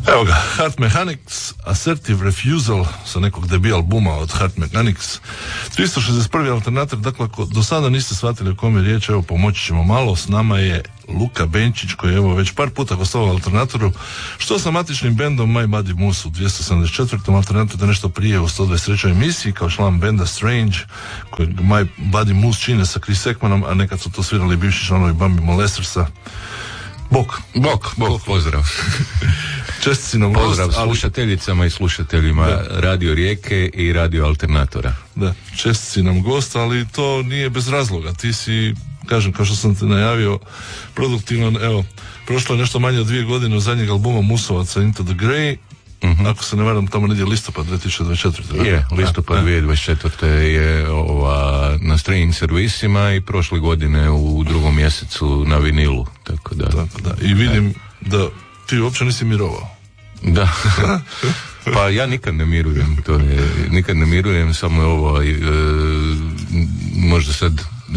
Evo ga, Heart Mechanics, Assertive Refusal sa nekog debi albuma od Heart Mechanics. 361. alternator, dakle ako do sada niste shvatili o kom je riječ, evo pomoći ćemo malo. S nama je Luka Benčić koji je evo već par puta gostovao alternatoru, što sa matičnim bendom My Buddy Moose u 274. alternatoru, da nešto prije u 123. emisiji kao član benda Strange, koji My Buddy Moose čine sa Chris Ekmanom, a nekad su to svirali bivši članovi Bambi Molestersa. Bok, pozdrav. Čestici nam pozdrav slušateljicama i slušateljima Radio Rijeke i Radio Alternatora. Da, čestici nam gost, ali to nije bez razloga. Ti si, kažem, kao što sam te najavio, produktivan, evo, prošlo je nešto manje od 2 godine od zadnjeg albuma Musovaca Into the Grey. Ako se ne varam, tamo negdje listopad 2024. Je, listopad 2024. je na streaming servisima i prošle godine u 2. mjesecu na vinilu. Tako da. I vidim da ti uopće nisi mirovao. Da. Pa ja nikad ne mirujem, samo je možda sad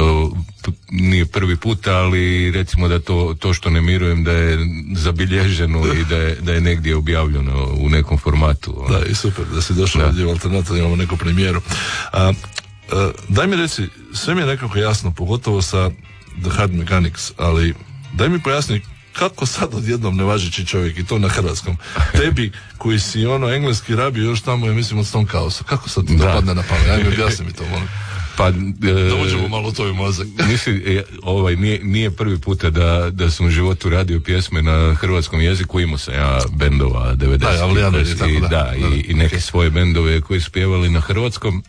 nije prvi puta, ali recimo da to što ne mirujem da je zabilježeno i da je negdje objavljeno u nekom formatu. Da, i super, da si došao ovdje u Alternator, imamo neku premijeru. Daj mi reci, sve mi je nekako jasno, pogotovo sa The Heart Mechanics, ali daj mi pojasni kako sad odjednom nevažeći čovjek, i to na hrvatskom, tebi koji si engleski rabio još tamo, ja mislim, od Stone Chaosa, kako sad ti dopadne na pamet? Ajme, objasni mi to, molim. Pa, da uđemo malo u tvoj mozak. Mislim, nije prvi puta da sam u životu radio pjesme na hrvatskom jeziku. Imao sam ja bendova 90-ih i neke svoje bendove koji su pjevali na hrvatskom.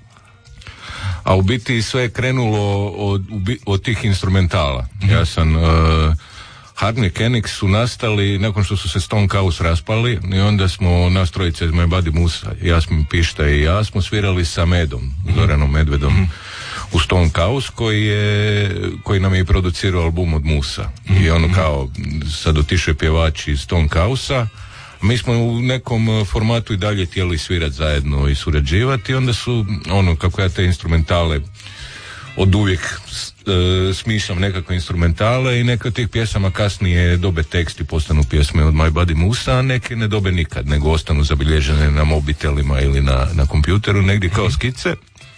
A u biti sve je krenulo od tih instrumentala. Ja sam... Heart Mechanics su nastali nakon što su se Stone Chaos raspali i onda smo nas trojice iz My Buddy Moose, Jasmin Pišta i ja, smo svirali sa Medom, Zoranom Medvedom u Stone Chaos koji nam je producirao album od Musa. I kao sad otišao je pjevač iz Stone Chaosa, mi smo u nekom formatu i dalje htjeli svirati zajedno i surađivati, i onda su kako ja te instrumentale od uvijek smišljam nekakve instrumentale i neke od tih pjesama kasnije dobe tekst i postanu pjesme od My Buddy Moose, a neke ne dobe nikad, nego ostanu zabilježene na mobitelima ili na kompjuteru negdje kao skice.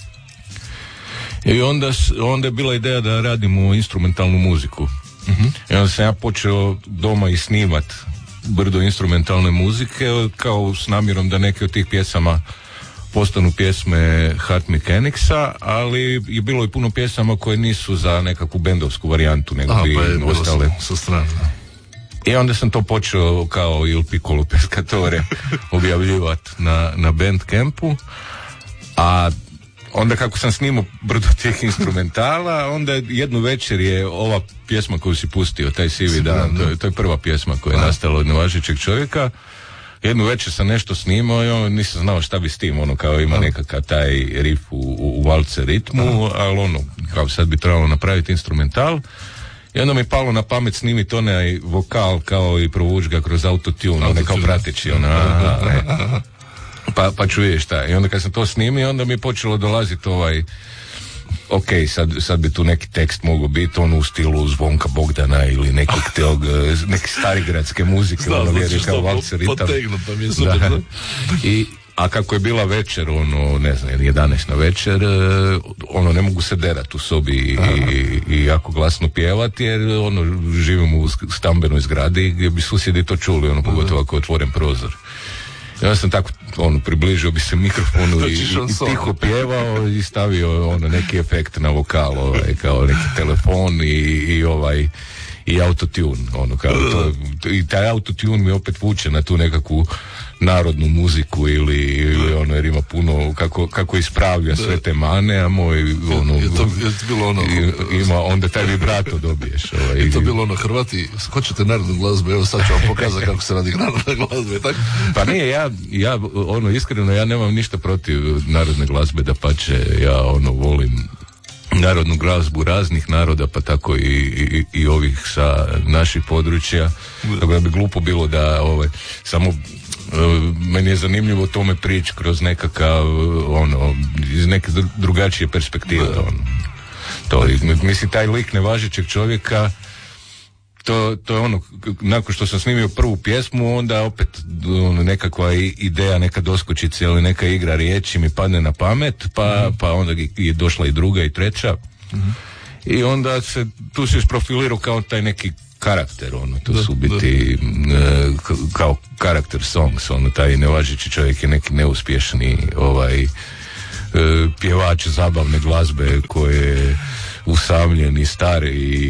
I onda je bila ideja da radimo instrumentalnu muziku. I onda sam ja počeo doma i snimat brdo instrumentalne muzike, kao s namjerom da neke od tih pjesama postanu pjesme Heart Mechanicsa, ali je bilo i puno pjesama koje nisu za nekakvu bendovsku varijantu, nego bi ostale sa strane. I onda sam to počeo kao Il Piccolo Pescatore objavljivati na Bandcampu, a onda kako sam snimao brdo tih instrumentala, onda jednu večer je ova pjesma koju si pustio, taj Sivi dan, to je prva pjesma koja je nastala od nevažećeg čovjeka. Jednu večer sam nešto snimao i nisam znao šta bi s tim, kao ima nekakav taj riff u valce ritmu, ali kao sad bi trebalo napraviti instrumental. I onda mi je palo na pamet snimiti onaj vokal kao i provući ga kroz autotune, ne kao prateći, pa čuješ šta. I onda kad sam to snimio, onda mi je počelo dolaziti ok, sad bi tu neki tekst mogao biti u stilu Zvonka Bogdana ili neke starigradske muzike, kao valcer ritam. Pa mi je super, a kako je bila večer, 11 na večer, ne mogu se derati u sobi i jako glasno pjevati, jer živimo u stambenoj zgradi gdje bi susjedi to čuli, pogotovo ako je otvoren prozor. Ja sam tako približio bi se mikrofonu i tiho pjevao i stavio neki efekt na vokal, kao neki telefon i autotune, i taj autotune mi opet vuče na tu nekakvu narodnu muziku ili jer ima puno kako ispravlja sve te mane, a moj je to bilo ima onda taj vibrato dobiješ. Je to bilo Hrvati, skočite narodnu glazbu, evo sad ću vam pokazati kako se radi narodne glazbe, tako? Pa nije, ja iskreno, ja nemam ništa protiv narodne glazbe, dapače, ja volim narodnu glazbu raznih naroda, pa tako i ovih sa naših područja, tako da bi glupo bilo da samo meni je zanimljivo o tome prići kroz nekakav iz neke drugačije perspektive. Mislim, taj lik nevažećeg čovjeka, to je ono, nakon što sam snimio prvu pjesmu, onda opet nekakva ideja, neka doskočica ili neka igra riječi mi padne na pamet, pa onda je došla i druga i treća. I onda tu se isprofilirao kao taj neki karakter, to su biti kao karakter songs, taj nevažeći čovjek je neki neuspješni pjevač zabavne glazbe koji je usamljen i star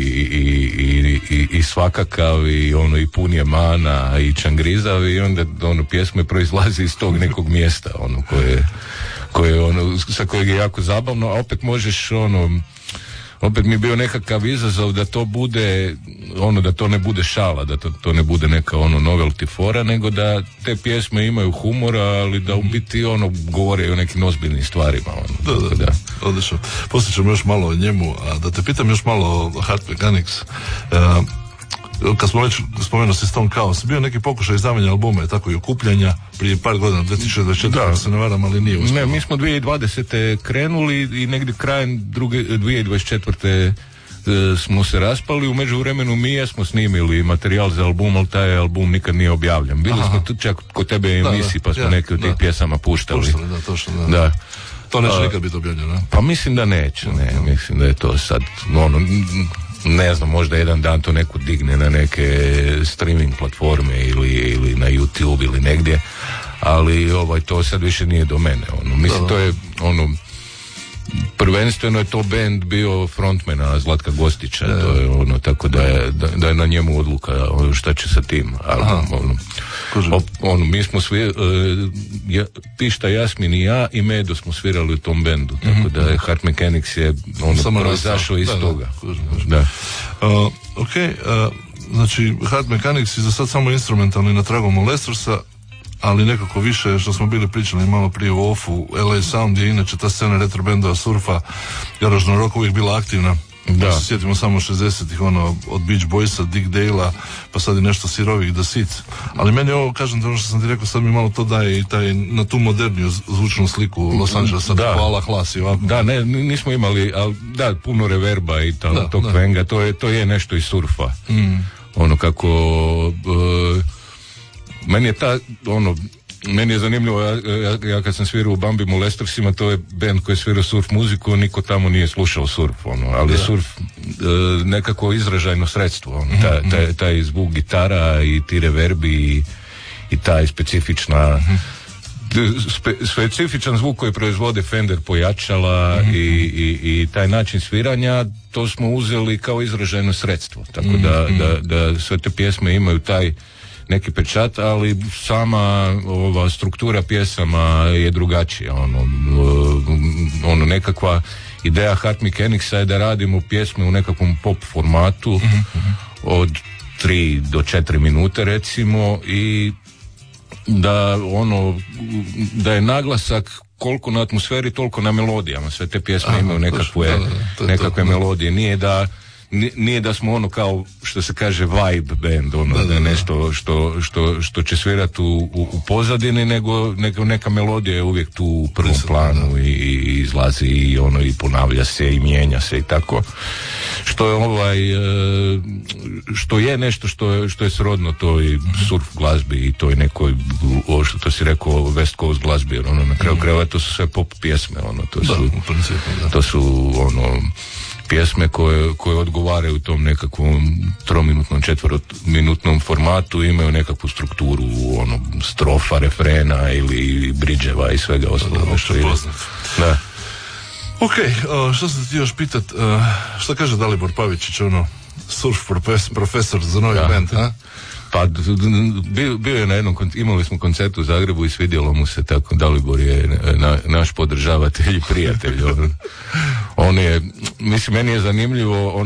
i svakakav i i pun je mana i čangrizav i onda pjesme proizlazi iz tog nekog mjesta koje sa kojeg je jako zabavno, a opet možeš opet mi je bio nekakav izazov da to bude da to ne bude šala, da to ne bude neka novelty fora, nego da te pjesme imaju humora, ali da u biti govore o nekim ozbiljnim stvarima. Da. Odlično. Poslije ćemo još malo o njemu, a da te pitam još malo o Heart Mechanics. Kad smo već spomenuo si Stone Chaos, bio neki pokušaj izdavanja albuma, tako i okupljanja prije par godina, 2024, ako se ne varam, ali nije uspjelo. Ne, mi smo 2020. krenuli i negdje krajem 2024. smo se raspali, u međuvremenu mi jesmo snimili materijal za album, ali taj album nikad nije objavljen. Bili smo tu čak kod tebe u emisiji, pa smo neke od tih pjesama puštali. Da, točno, da. To neće nikad biti objavljeno, ne? Pa mislim da neće, mislim da je to sad, ne znam, možda jedan dan to neko digne na neke streaming platforme ili na YouTube ili negdje, ali to sad više nije do mene. Mislim, to je prvenstveno je to band bio frontmana Zlatka Gostića, to je tako da je na njemu odluka šta će sa tim. Mi smo svi Pišta, Jasmin i ja i Medo smo svirali u tom bendu, tako da je Heart Mechanics je proizašao iz toga. Znači Heart Mechanics je za sad samo instrumentalni na tragu Molestersa, ali nekako više, što smo bili pričali malo prije u Offu, LA Sound je inače ta scena retro bendova, surfa, garažnog roka uvijek bila aktivna. Da se sjetimo samo 60-ih, od Beach Boysa, Dick Dale-a, pa sad i nešto sirovih The Seeds. Ali meni ovo, kažem, ono što sam ti rekao, sad mi malo to daje i taj, na tu moderniju zvučnu sliku Los Angelesa, tako ala hlas i ovako. Da, nismo imali, ali da, puno reverba i tog kvenga, to je nešto iz surfa. Meni je zanimljivo, ja kad sam svirao u Bambi Molestersima, to je band koji je svirao surf muziku, niko tamo nije slušao surf, ali je surf nekako izražajno sredstvo, taj zvuk gitara i ti reverbi i taj specifičan zvuk koji proizvode Fender pojačala i taj način sviranja, to smo uzeli kao izražajno sredstvo, tako da sve te pjesme imaju taj neki pečat, ali sama struktura pjesama je drugačija. Nekakva ideja Heart Mechanicsa je da radimo pjesme u nekakvom pop formatu od 3 do 4 minute recimo i da je naglasak koliko na atmosferi, toliko na melodijama. Sve te pjesme imaju nekakve melodije. Nije da smo kao što se kaže vibe band, da je nešto što će svirati u pozadini, nego neka melodija je uvijek tu u prvom planu i izlazi i ponavlja se i mijenja se i tako. Što je nešto što je srodno toj surf glazbi i toj nekoj, što to si rekao, West Coast glazbi, jer na kraju krajeva to su sve pop pjesme, to su pjesme koje odgovaraju tom nekakvom 3-minutnom, 4-minutnom formatu, imaju nekakvu strukturu strofa, refrena ili bridževa i svega ostalog što je. Da. Ok, što sam ti još pitat, šta kaže Dalibor Pavičić, surf profesor za novi band, a? Pa bio je na jednom, imali smo koncert u Zagrebu i svidjelo mu se, tako Dalibor je naš podržavatelj i prijatelj. On je, mislim, meni je zanimljivo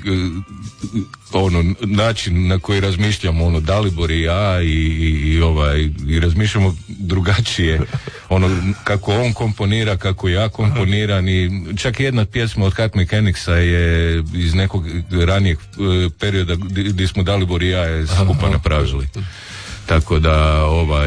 način na koji razmišljamo, Dalibor i ja i razmišljamo drugačije, kako on komponira, kako ja komponiram i čak jedna pjesma od Heart Mechanicsa je iz nekog ranijeg perioda gdje smo Dalibor i ja skupa napravili. Tako da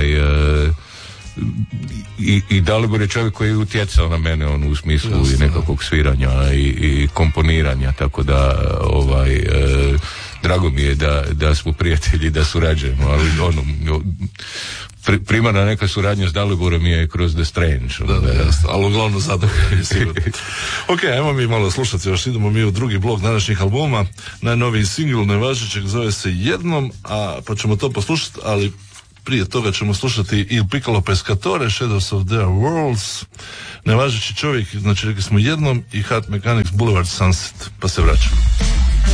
i Dalibor je čovjek koji je utjecao na mene u smislu i nekakvog sviranja i komponiranja, tako da drago mi je da smo prijatelji, da surađujemo, ali primarna neka suradnja s Daliborom je kroz The Strange. Da, jasno, ali uglavnom zadovoljni sigurno. Ok, ajmo mi malo slušati, još idemo mi u drugi blok današnjih albuma. Najnoviji singl Nevažećeg zove se Jednom, pa ćemo to poslušati, ali prije toga ćemo slušati Il Piccolo Pescatore, Shadows of Their Worlds, Nevažeći čovjek, znači rekli smo Jednom, i Heart Mechanics Boulevard Sunset, pa se vraćamo.